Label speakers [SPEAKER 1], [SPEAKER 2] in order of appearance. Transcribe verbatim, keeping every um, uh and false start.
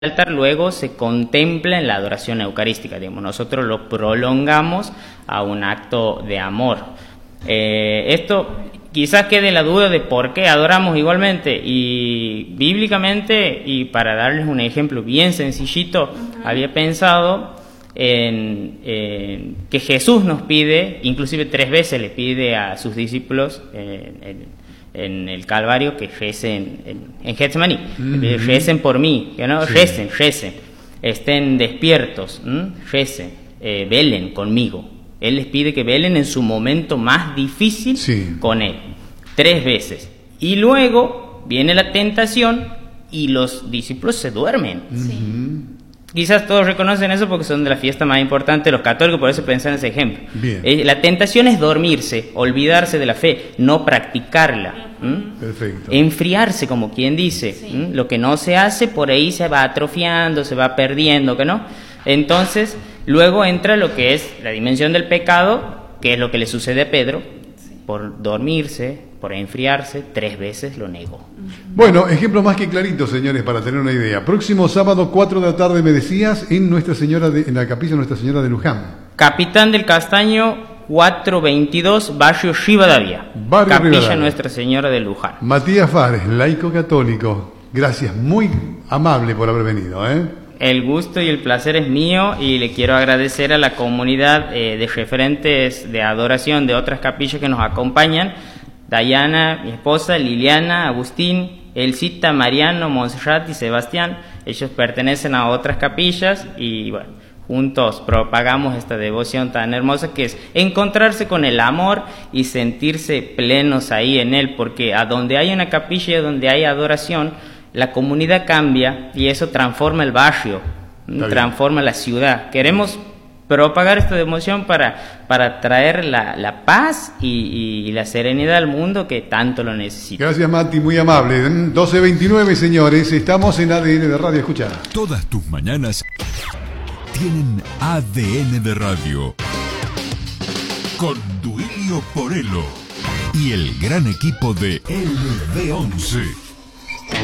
[SPEAKER 1] altar luego se contempla en la adoración eucarística, digamos, nosotros lo prolongamos a un acto de amor. Eh, esto quizás quede la duda de por qué adoramos igualmente, y bíblicamente, y para darles un ejemplo bien sencillito, uh-huh. había pensado en, en que Jesús nos pide, inclusive tres veces le pide a sus discípulos en, en, en el Calvario que recen en, en Getsemaní, uh-huh. recen por mí, que no, sí. recen, recen, estén despiertos, ¿m? recen, eh, velen conmigo. Él les pide que velen en su momento más difícil sí. con Él, tres veces. Y luego viene la tentación y los discípulos se duermen.
[SPEAKER 2] Sí.
[SPEAKER 1] Quizás todos reconocen eso porque son de la fiesta más importante de los católicos, por eso pensé en ese ejemplo. Eh, la tentación es dormirse, olvidarse de la fe, no practicarla. ¿Mm?
[SPEAKER 2] Perfecto.
[SPEAKER 1] Enfriarse, como quien dice. Sí. ¿Mm? Lo que no se hace, por ahí se va atrofiando, se va perdiendo, ¿que no? Entonces, luego entra lo que es la dimensión del pecado, que es lo que le sucede a Pedro, sí. por dormirse, por enfriarse, tres veces lo negó.
[SPEAKER 2] Bueno, ejemplo más que clarito, señores, para tener una idea. Próximo sábado, cuatro de la tarde, me decías, en Nuestra Señora de, en la capilla Nuestra Señora de Luján.
[SPEAKER 1] Capitán del Castaño, cuatrocientos veintidós, barrio Rivadavia.
[SPEAKER 2] Barrio
[SPEAKER 1] Capilla
[SPEAKER 2] Rivadavia.
[SPEAKER 1] Nuestra Señora de Luján.
[SPEAKER 2] Matías Fares, laico católico. Gracias, muy amable por haber venido, ¿eh?
[SPEAKER 1] El gusto y el placer es mío, y le quiero agradecer a la comunidad eh, de referentes de adoración de otras capillas que nos acompañan. Dayana, mi esposa, Liliana, Agustín, Elcita, Mariano, Montserrat y Sebastián. Ellos pertenecen a otras capillas y bueno, juntos propagamos esta devoción tan hermosa que es encontrarse con el amor y sentirse plenos ahí en él, porque a donde hay una capilla, donde hay adoración, la comunidad cambia y eso transforma el barrio, transforma la ciudad. Queremos propagar esta devoción para, para traer la, la paz y, y la serenidad al mundo que tanto lo necesita.
[SPEAKER 2] Gracias, Mati, muy amable. doce veintinueve, señores, estamos en A D N de Radio. Escuchá.
[SPEAKER 3] Todas tus mañanas tienen A D N de Radio. Con Duilio Porello y el gran equipo de L B once.